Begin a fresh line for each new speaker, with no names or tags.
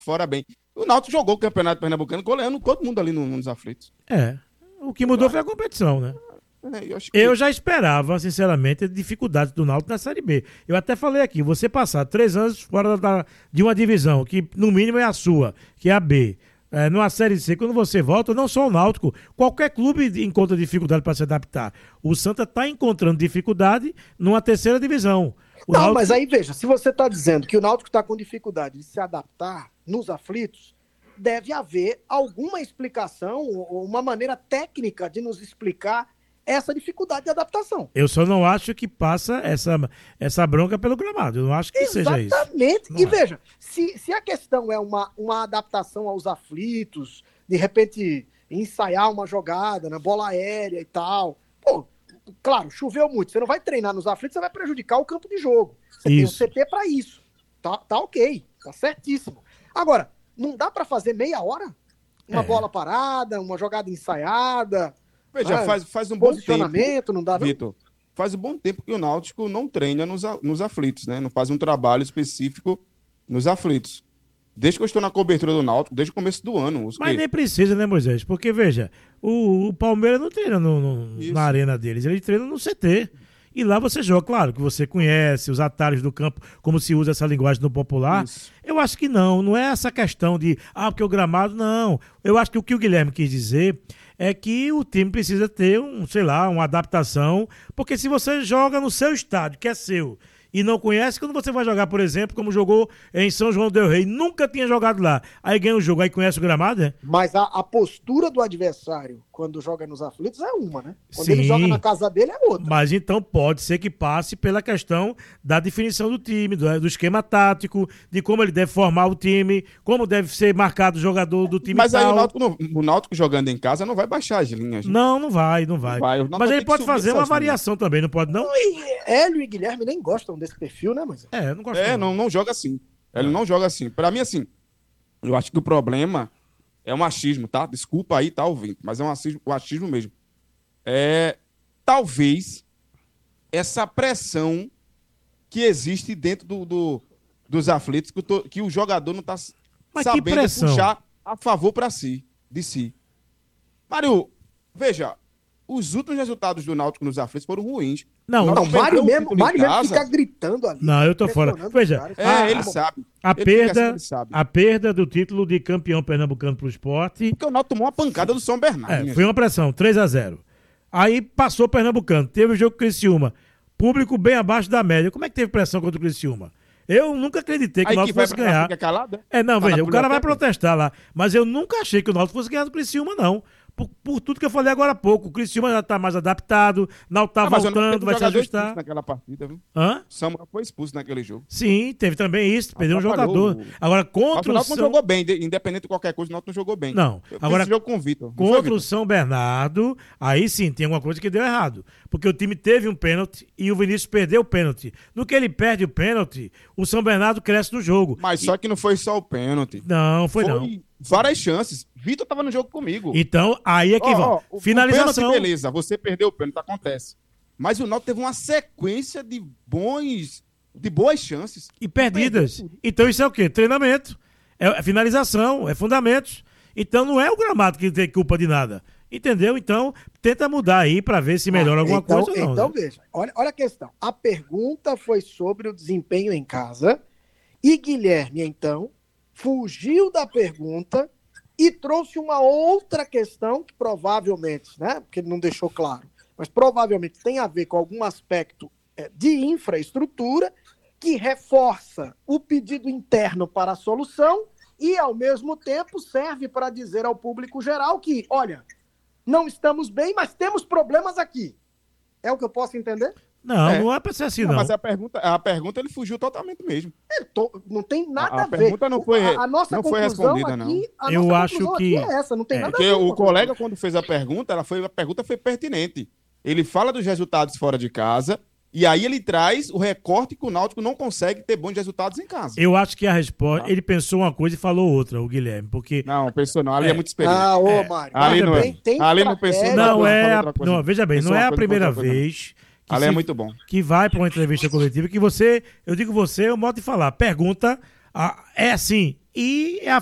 fora bem. O Náutico jogou o Campeonato Pernambucano goleando todo mundo ali nos aflitos.
O que mudou foi a competição, né? Eu já esperava, sinceramente, a dificuldade do Náutico na Série B. Eu até falei aqui, você passar 3 anos fora de uma divisão, que no mínimo é a sua, que é a B, numa Série C, quando você volta, não só o Náutico, qualquer clube encontra dificuldade para se adaptar. O Santa está encontrando dificuldade numa terceira divisão.
Náutico... mas aí veja, se você está dizendo que o Náutico está com dificuldade de se adaptar nos aflitos, deve haver alguma explicação, ou uma maneira técnica de nos explicar essa dificuldade de adaptação.
Eu só não acho que passa essa bronca pelo gramado. Eu não acho que seja isso.
Exatamente. E veja, se a questão é uma adaptação aos aflitos, de repente ensaiar uma jogada, na bola aérea e tal, pô, claro, choveu muito. Você não vai treinar nos aflitos, você vai prejudicar o campo de jogo. Você tem um CT para isso. Tá ok, tá certíssimo. Agora, não dá para fazer meia hora? Uma bola parada, uma jogada ensaiada...
Veja, faz um bom tempo,
não dá, não?
Vitor, faz um bom tempo que o Náutico não treina nos aflitos, né? Não faz um trabalho específico nos aflitos. Desde que eu estou na cobertura do Náutico, desde o começo do ano.
Mas nem precisa, né, Moisés? Porque, veja, o Palmeiras não treina na arena deles, ele treina no CT. E lá você joga, claro, que você conhece os atalhos do campo, como se usa essa linguagem no popular. Isso. Eu acho que não é essa questão de, porque o gramado, não. Eu acho que o Guilherme quis dizer é que o time precisa ter uma adaptação, porque se você joga no seu estádio, que é seu, e não conhece, quando você vai jogar, por exemplo, como jogou em São João del Rei, nunca tinha jogado lá, aí ganha o jogo, aí conhece o gramado, é?
Mas a postura do adversário, quando joga nos aflitos, é uma, né? Quando ele joga na casa dele, é outra.
Mas então pode ser que passe pela questão da definição do time, do esquema tático, de como ele deve formar o time, como deve ser marcado o jogador do time.
Mas aí o Náutico jogando em casa não vai baixar as linhas. Né?
Não vai. Mas ele pode fazer uma variação também, não pode não?
Hélio e Guilherme nem gostam desse perfil, né, mas
não gosto.
Não joga assim. Ele não joga assim. Pra mim, assim, eu acho que o problema é um achismo, tá? Desculpa aí, tá ouvindo, mas é um achismo mesmo. Talvez essa pressão que existe dentro dos aflitos, que o jogador não tá sabendo puxar a favor de si. Mário, veja, os últimos resultados do Náutico nos aflitos foram ruins.
Não, o Mário mesmo fica gritando ali.
Não, eu tô fora. Veja,
ele sabe.
A perda do título de campeão pernambucano pro Sport.
Porque o Náutico tomou uma pancada do São Bernardo.
Foi uma pressão, 3-0. Aí passou o Pernambucano, teve o jogo com o Criciúma. Público bem abaixo da média. Como é que teve pressão contra o Criciúma? Eu nunca acreditei que o Náutico fosse ganhar. Veja, o cara vai protestar lá. Mas eu nunca achei que o Náutico fosse ganhar do Criciúma, não. Por tudo que eu falei agora há pouco. O Criciúma já está mais adaptado, Náutico tá voltando, vai se ajustar.
Naquela partida, viu? Samuel foi expulso naquele jogo.
Sim, teve também isso, perdeu um jogador. Agora, contra o
Náutico não jogou bem, independente de qualquer coisa, o Náutico não jogou bem.
Não. Agora,
jogo com o Vitor.
Contra o São Bernardo, aí sim, tem alguma coisa que deu errado. Porque o time teve um pênalti e o Vinícius perdeu o pênalti. No que ele perde o pênalti, o São Bernardo cresce no jogo.
Mas só que não foi só o pênalti.
Não, foi não.
Várias chances. Vitor tava no jogo comigo.
Então, aí é que vão. Finalização.
O pênalti, beleza, você perdeu o pênalti, acontece. Mas o Náutico teve uma sequência de boas chances.
E perdidas. Então isso é o quê? Treinamento. É finalização, é fundamentos. Então não é o gramado que tem culpa de nada. Entendeu? Então, tenta mudar aí para ver se melhora alguma coisa ou não.
Então, veja, olha a questão. A pergunta foi sobre o desempenho em casa e Guilherme, então, fugiu da pergunta e trouxe uma outra questão que provavelmente, né, porque ele não deixou claro, mas provavelmente tem a ver com algum aspecto de infraestrutura que reforça o pedido interno para a solução e, ao mesmo tempo, serve para dizer ao público geral que, olha, não estamos bem, mas temos problemas aqui. É o que eu posso entender?
Não é pra ser assim, não.
Mas a pergunta ele fugiu totalmente mesmo.
Não tem nada a ver.
A pergunta não foi respondida,
aqui,
não.
Eu acho que
é essa, não tem nada
porque
a ver.
O colega, quando fez a pergunta, a pergunta foi pertinente. Ele fala dos resultados fora de casa e aí ele traz o recorte que o Náutico não consegue ter bons resultados em casa.
Eu acho que a resposta... Ele pensou uma coisa e falou outra, o Guilherme, porque...
Não, pensou não. Ali é muito experiente.
Mário.
Ali não é. Ali não pensou...
Não, veja bem, não é a primeira vez...
Ali é muito bom.
Que vai para uma entrevista coletiva que eu digo você, é o modo de falar. Pergunta, é assim, e é a